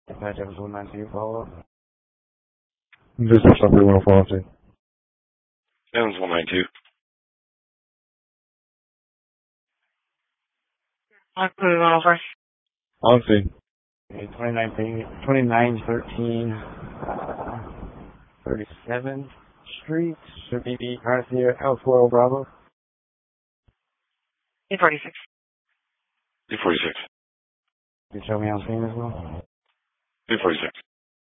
Dispatch Evans 192, follow up. Dispatch number 142. Evans 192. I'll put it on over. On scene. Okay, 2913, 37th Street, should be Garcia, L40 Bravo. 846. 246. You show me on scene as well? 246.